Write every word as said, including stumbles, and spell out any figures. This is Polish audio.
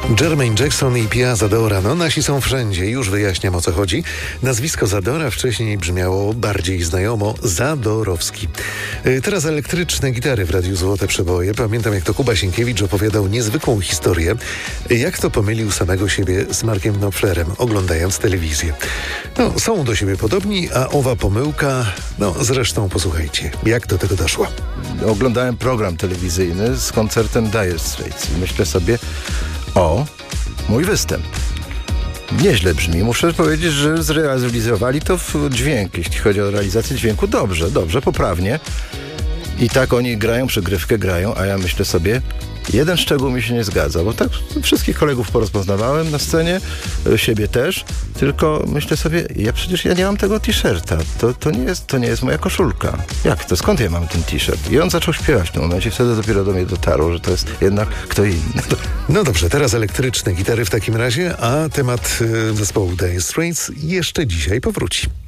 Jermaine Jackson i Pia Zadora. No, nasi są wszędzie. Już wyjaśniam, o co chodzi. Nazwisko Zadora wcześniej brzmiało bardziej znajomo. Zadorowski. Yy, teraz elektryczne gitary w Radiu Złote Przeboje. Pamiętam, jak to Kuba Sienkiewicz opowiadał niezwykłą historię, jak to pomylił samego siebie z Markiem Knopflerem, oglądając telewizję. No, są do siebie podobni, a owa pomyłka, no zresztą posłuchajcie, jak do tego doszło. Oglądałem program telewizyjny z koncertem Dire Straits i myślę sobie, o, mój występ. Nieźle brzmi. Muszę powiedzieć, że zrealizowali to w dźwięk. Jeśli chodzi o realizację dźwięku, dobrze, dobrze, poprawnie. I tak oni grają, przygrywkę grają, a ja myślę sobie, jeden szczegół mi się nie zgadza, bo tak wszystkich kolegów porozpoznawałem na scenie, siebie też, tylko myślę sobie, ja przecież ja nie mam tego t-shirta, to, to, nie jest, to nie jest moja koszulka. Jak to? Skąd ja mam ten t-shirt? I on zaczął śpiewać w tym momencie, wtedy dopiero do mnie dotarło, że to jest jednak kto inny. No dobrze, teraz elektryczne gitary w takim razie, a temat y, zespołu Dire Straits jeszcze dzisiaj powróci.